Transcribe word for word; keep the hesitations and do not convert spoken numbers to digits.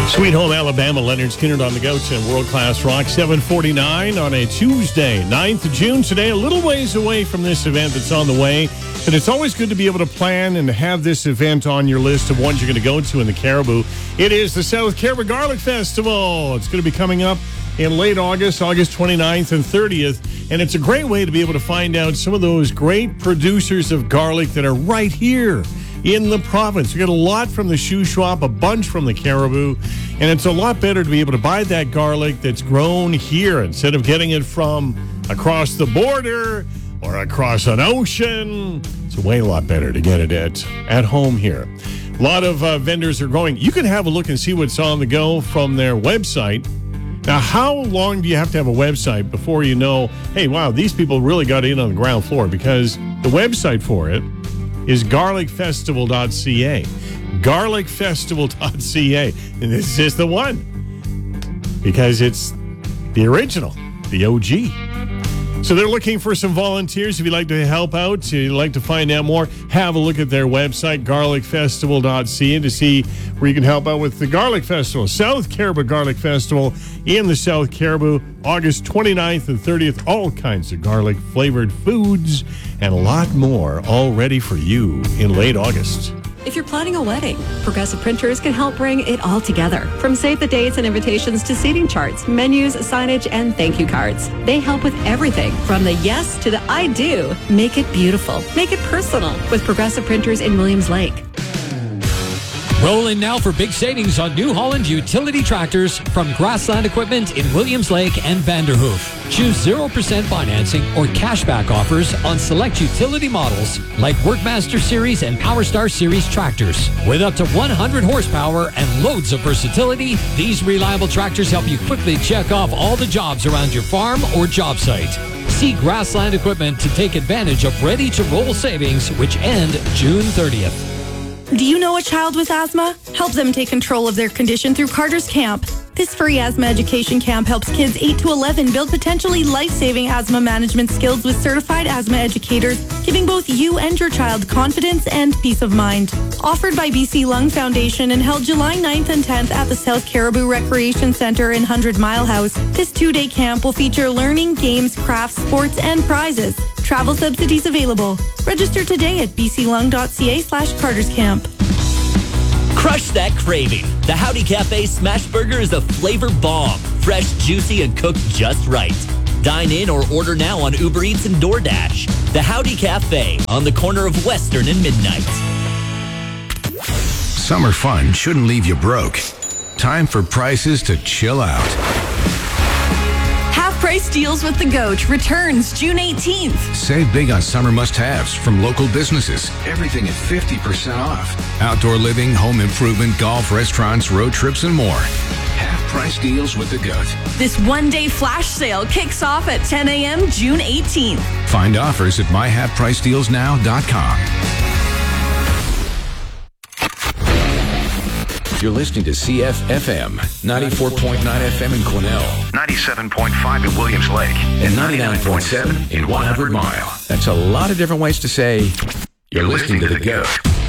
Sweet Home Alabama, Leonard Skinner on the go to World Class Rock, seven forty-nine on a Tuesday, ninth of June. Today, a little ways away from this event that's on the way. But it's always good to be able to plan and have this event on your list of ones you're going to go to in the Caribou. It is the South Caribou Garlic Festival. It's going to be coming up in late August, August twenty-ninth and thirtieth. And it's a great way to be able to find out some of those great producers of garlic that are right here in the province. We got a lot from the Shoe Shop, a bunch from the Caribou, and it's a lot better to be able to buy that garlic that's grown here instead of getting it from across the border or across an ocean. It's way a lot better to get it at, at home here. A lot of uh, vendors are going. You can have a look and see what's on the go from their website. Now, how long do you have to have a website before you know, hey, wow, these people really got in on the ground floor? Because the website for it is garlic festival dot c a. garlic festival dot c a. And this is the one because it's the original, the O G. So they're looking for some volunteers. If you'd like to help out, if you'd like to find out more, have a look at their website, garlic festival dot c a, to see where you can help out with the Garlic Festival. South Caribou Garlic Festival in the South Caribou, August twenty-ninth and thirtieth. All kinds of garlic-flavored foods and a lot more all ready for you in late August. If you're planning a wedding, Progressive Printers can help bring it all together. From save the dates and invitations to seating charts, menus, signage, and thank you cards. They help with everything from the yes to the I do. Make it beautiful. Make it personal with Progressive Printers in Williams Lake. Roll in now for big savings on New Holland utility tractors from Grassland Equipment in Williams Lake and Vanderhoof. Choose zero percent financing or cashback offers on select utility models like Workmaster Series and PowerStar Series tractors. With up to one hundred horsepower and loads of versatility, these reliable tractors help you quickly check off all the jobs around your farm or job site. See Grassland Equipment to take advantage of ready-to-roll savings, which end June thirtieth. Do you know a child with asthma? Help them take control of their condition through Carter's Camp. This free asthma education camp helps kids eight to eleven build potentially life-saving asthma management skills with certified asthma educators, giving both you and your child confidence and peace of mind. Offered by B C Lung Foundation and held July ninth and tenth at the South Caribou Recreation Centre in Hundred Mile House, this two-day camp will feature learning, games, crafts, sports, and prizes. Travel subsidies available. Register today at b c lung dot c a slash carters camp. Crush that craving. The Howdy Cafe Smash Burger is a flavor bomb. Fresh, juicy, and cooked just right. Dine in or order now on Uber Eats and DoorDash. The Howdy Cafe on the corner of Western and Midnight. Summer fun shouldn't leave you broke. Time for prices to chill out. Price Deals with the Goat returns June eighteenth. Save big on summer must-haves from local businesses. Everything at fifty percent off. Outdoor living, home improvement, golf, restaurants, road trips, and more. Half-price deals with the Goat. This one-day flash sale kicks off at ten a.m. June eighteenth. Find offers at my half price deals now dot com. You're listening to C F F M, ninety-four point nine F M in Quesnel, ninety-seven point five in Williams Lake, and ninety-nine point seven in one hundred Mile. That's a lot of different ways to say you're listening to The Goat.